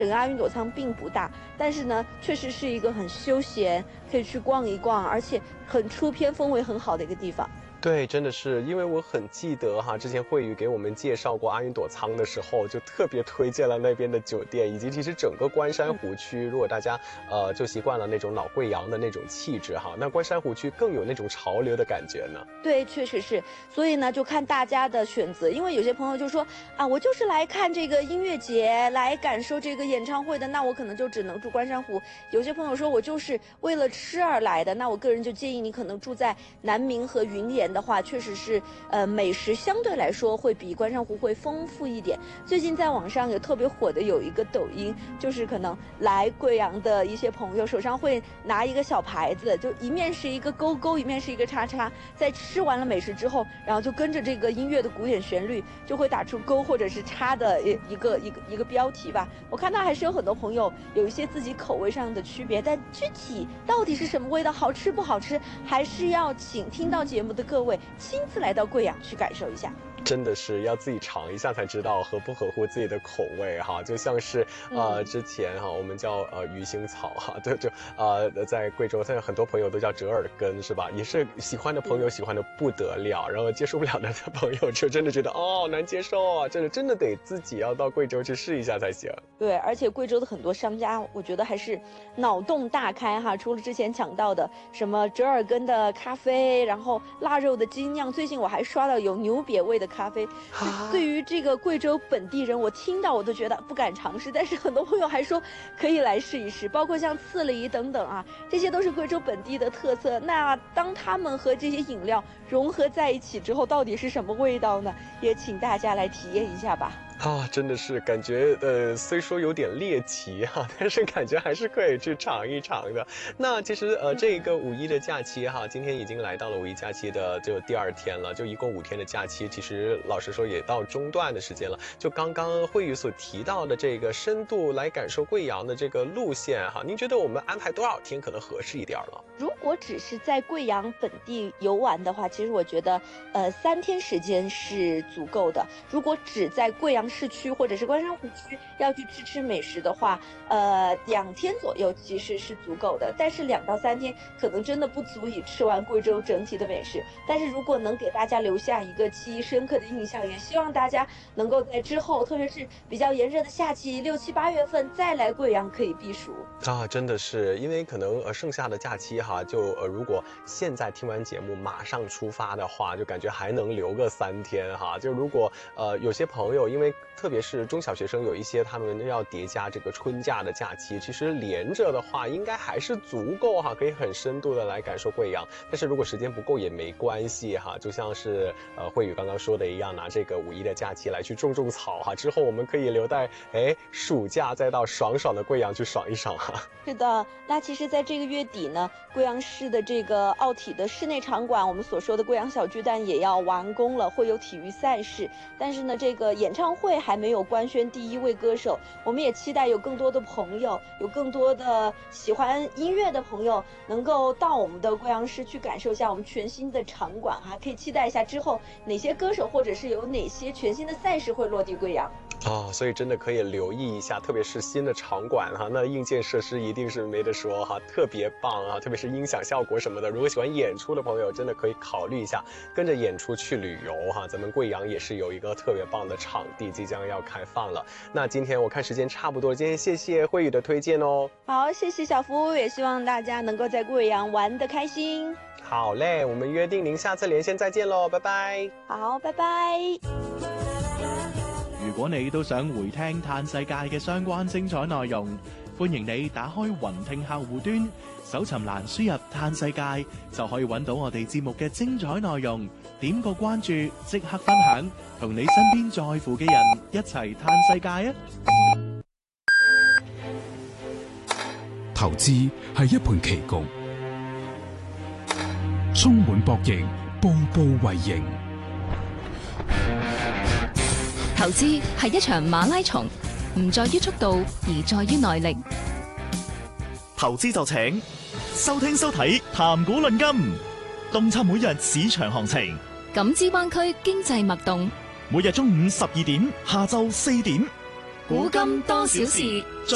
整个阿云朵仓并不大，但是呢，确实是一个很休闲，可以去逛一逛，而且很出片、氛围很好的一个地方。 对，真的是，因为我很记得哈，之前慧宇给我们介绍过阿云朵仓的时候，就特别推荐了那边的酒店，以及其实整个关山湖区，如果大家就习惯了那种老贵阳的那种气质哈，那关山湖区更有那种潮流的感觉呢。 对，确实是，所以呢，就看大家的选择，因为有些朋友就说啊，我就是来看这个音乐节，来感受这个演唱会的，那我可能就只能住关山湖。有些朋友说我就是为了吃而来的，那我个人就建议你可能住在南明和云岩的话，确实是美食相对来说会比关山湖会丰富一点。最近在网上有特别火的有一个抖音，就是可能来贵阳的一些朋友手上会拿一个小牌子，就一面是一个勾勾，一面是一个叉叉，在吃完了美食之后，然后就跟着这个音乐的古典旋律，就会打出勾或者是叉的一个标题吧。我看到还是有很多朋友有一些自己口味上的区别，但具体到底是什么味道，好吃不好吃，还是要请听到节目的各位亲自来到贵阳去感受一下。 真的是要自己尝一下才知道合不合乎自己的口味哈，就像是之前哈我们叫鱼腥草哈，就在贵州，现在很多朋友都叫折耳根是吧？也是喜欢的朋友喜欢的不得了，然后接受不了的朋友就真的觉得哦难接受啊，真的得自己要到贵州去试一下才行。 对，而且贵州的很多商家，我觉得还是脑洞大开哈。除了之前讲到的什么折耳根的咖啡，然后腊肉的精酿，最近我还刷到有牛瘪味的咖啡。对于这个贵州本地人，我听到我都觉得不敢尝试，但是很多朋友还说可以来试一试，包括像刺梨等等啊，这些都是贵州本地的特色。那当他们和这些饮料融合在一起之后，到底是什么味道呢？也请大家来体验一下吧。 啊，真的是感觉虽说有点猎奇哈，但是感觉还是可以去尝一尝的。那其实这个五一的假期哈，今天已经来到了五一假期的就第2天了，就一共5天的假期，其实老实说也到中段的时间了。就刚刚慧宇所提到的这个深度来感受贵阳的这个路线哈，您觉得我们安排多少天可能合适一点呢？ 如果只是在贵阳本地游玩的话，其实我觉得3天时间是足够的。如果只在贵阳市区或者是关山湖区要去吃美食的话，2天左右其实是足够的。但是2到3天可能真的不足以吃完贵州整体的美食。但是如果能给大家留下一个记忆深刻的印象，也希望大家能够在之后，特别是比较炎热的夏季6、7、8月份再来贵阳可以避暑啊，真的是因为可能剩下的假期哈，就如果现在听完节目马上出发的话，就感觉还能留个3天哈。就如果有些朋友因为特别是中小学生有一些他们要叠加这个春假的假期，其实连着的话应该还是足够哈，可以很深度的来感受贵阳。但是如果时间不够也没关系哈，就像是慧宇刚刚说的一样，拿这个五一的假期来去种草哈，之后我们可以留待暑假再到爽爽的贵阳去爽一爽哈。 是的，那其实在这个月底呢，贵阳市的这个奥体的室内场馆，我们所说的贵阳小巨蛋也要完工了，会有体育赛事。但是呢，这个演唱会还没有官宣第1位歌手，我们也期待有更多的朋友，有更多的喜欢音乐的朋友能够到我们的贵阳市去感受一下我们全新的场馆哈，可以期待一下之后哪些歌手或者是有哪些全新的赛事会落地贵阳。 所以真的可以留意一下，特别是新的场馆哈，那硬件设施一定是没得说哈，特别棒啊，特别是音响效果什么的。如果喜欢演出的朋友，真的可以考虑一下跟着演出去旅游哈。咱们贵阳也是有一个特别棒的场地即将要开放了。那今天我看时间差不多，今天谢谢慧宇的推荐哦。 好，谢谢小夫，也希望大家能夠在貴陽玩得開心。 好嘞，我們約定您下次連線再見咯，拜拜。 好，拜拜。 如果你都想回聽嘆世界嘅相關精彩內容，歡迎你打開雲聽客戶端，搜尋欄輸入嘆世界，就可以揾到我哋節目嘅精彩內容。點個關注，即刻分享，同你身邊在乎嘅人一齊嘆世界啊！ 投資係一盤棋局，充滿博弈，步步為營。 投資係一場馬拉松，唔在於速度，而在於耐力。 投資就請收聽收睇談股論金，洞察每日市場行情， 感知灣區經濟脈動。 每日中午12點，下晝4點， 古今多少事。